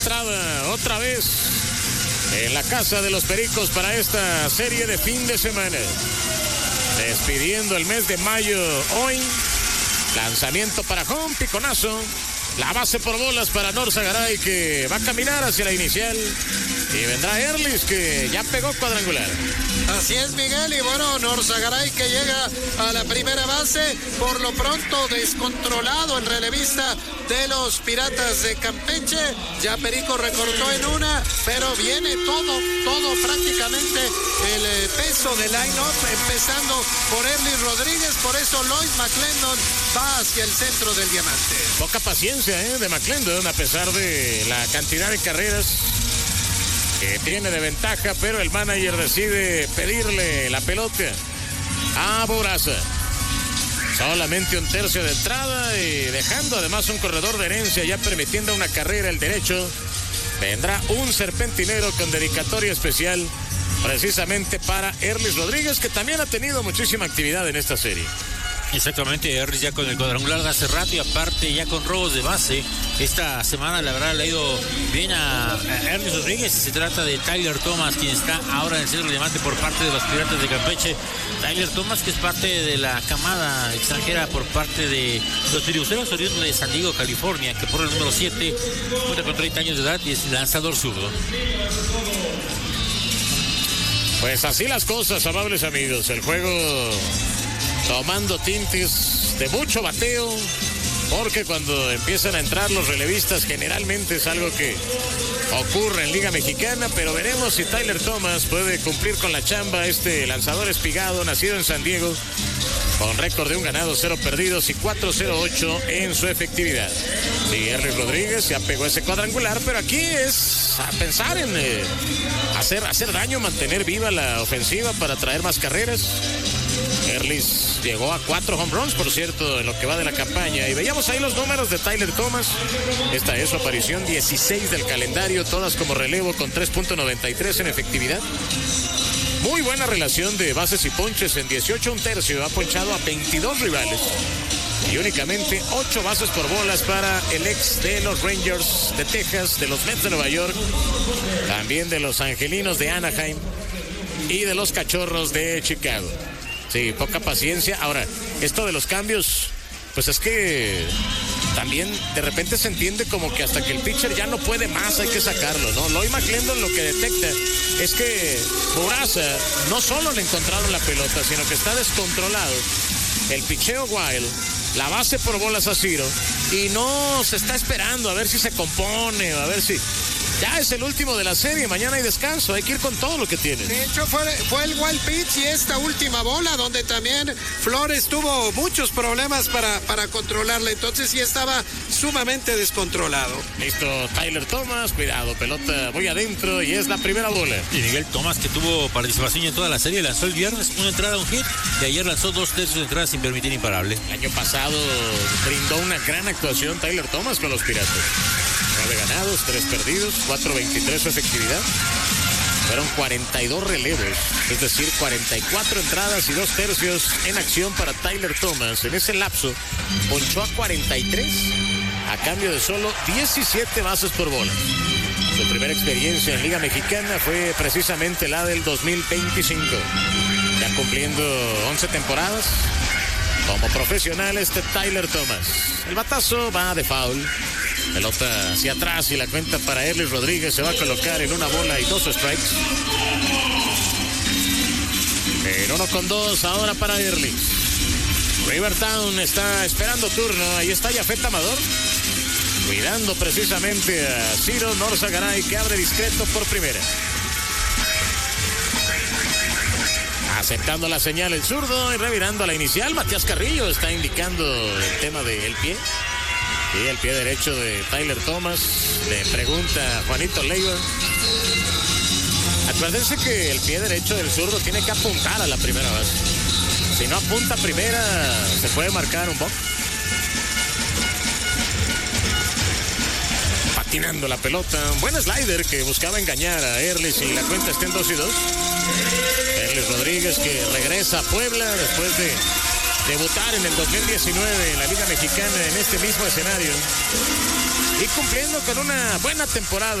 Otra vez en la casa de los Pericos para esta serie de fin de semana. Despidiendo el mes de mayo hoy. Lanzamiento para home, piconazo. La base por bolas para Norza Garay, que va a caminar hacia la inicial. Y vendrá Erlis, que ya pegó cuadrangular. Así es, Miguel, y bueno, Norza Garay que llega a la primera base, por lo pronto descontrolado el relevista de los Piratas de Campeche. Ya Perico recortó en una, pero viene todo prácticamente el peso del line-up, empezando por Erlis Rodríguez, por eso Lloyd McClendon va hacia el centro del diamante. Poca paciencia de McClendon, a pesar de la cantidad de carreras que tiene de ventaja, pero el manager decide pedirle la pelota a Bourassa. Solamente un tercio de entrada y dejando además un corredor de herencia, ya permitiendo una carrera el derecho. Vendrá un serpentinero con dedicatoria especial precisamente para Erlis Rodríguez, que también ha tenido muchísima actividad en esta serie. Exactamente, Erlis ya con el cuadrangular de hace rato y aparte ya con robos de base. Esta semana la verdad le ha ido bien a Erlis Rodríguez. Se trata de Tyler Thomas, quien está ahora en el centro de diamante por parte de los Piratas de Campeche. Tyler Thomas, que es parte de la camada extranjera por parte de los Piribuceros, oriundo de San Diego, California, que por el número 7 cuenta con 30 años de edad y es lanzador zurdo. Pues así las cosas, amables amigos. El juego tomando tintes de mucho bateo, porque cuando empiezan a entrar los relevistas generalmente es algo que ocurre en Liga Mexicana, pero veremos si Tyler Thomas puede cumplir con la chamba. Este lanzador espigado, nacido en San Diego, con récord de 1 ganado, 0 perdidos y 4.08 en su efectividad. Sí, Erlis Rodríguez ya pegó ese cuadrangular, pero aquí es a pensar en hacer daño, mantener viva la ofensiva para traer más carreras. Erlis llegó a 4 home runs, por cierto, en lo que va de la campaña. Y veíamos ahí los números de Tyler Thomas. Esta es su aparición 16 del calendario, todas como relevo con 3.93 en efectividad. Muy buena relación de bases y ponches en 18 1/3. Ha ponchado a 22 rivales. Y únicamente 8 bases por bolas para el ex de los Rangers de Texas, de los Mets de Nueva York, también de los Angelinos de Anaheim y de los Cachorros de Chicago. Sí, poca paciencia. Ahora, esto de los cambios, pues es que también de repente se entiende como que hasta que el pitcher ya no puede más hay que sacarlo, ¿no? Lloyd McClendon lo que detecta es que Bourassa no solo le encontraron la pelota, sino que está descontrolado el picheo wild, la base por bolas a Ciro, y no se está esperando a ver si se compone, a ver si... Ya es el último de la serie, mañana hay descanso, hay que ir con todo lo que tiene. De hecho fue el wild pitch y esta última bola donde también Flores tuvo muchos problemas para controlarla, entonces sí estaba sumamente descontrolado. Listo, Tyler Thomas, cuidado, pelota muy adentro y es la primera bola. Y Miguel Thomas, que tuvo participación en toda la serie, lanzó el viernes una entrada, un hit, y ayer lanzó 2/3 de entrada sin permitir imparable. El año pasado brindó una gran actuación Tyler Thomas con los Piratas. 9 ganados, 3 perdidos, 4.23 su efectividad. Fueron 42 relevos, es decir, 44 entradas y 2/3 en acción para Tyler Thomas. En ese lapso, ponchó a 43 a cambio de solo 17 bases por bola. Su primera experiencia en Liga Mexicana fue precisamente la del 2025. Ya cumpliendo 11 temporadas como profesional Tyler Thomas. El batazo va de foul. Pelota hacia atrás y la cuenta para Erlis Rodríguez se va a colocar en 1 bola y 2 strikes. En 1-2 ahora para Erlis. Rivertown está esperando turno. Ahí está Yafet Amador, cuidando precisamente a Ciro Norza Garay, que abre discreto por primera. Aceptando la señal el zurdo y revirando a la inicial. Matías Carrillo está indicando el tema del pie. Y el pie derecho de Tyler Thomas. Le pregunta a Juanito Leiva. Acuérdense que el pie derecho del zurdo tiene que apuntar a la primera base. Si no apunta a primera, se puede marcar un box. Patinando la pelota. Buen slider que buscaba engañar a Erlis y la cuenta está en 2-2. Erlis Rodríguez, que regresa a Puebla después de debutar en el 2019 en la Liga Mexicana en este mismo escenario. y cumpliendo con una buena temporada.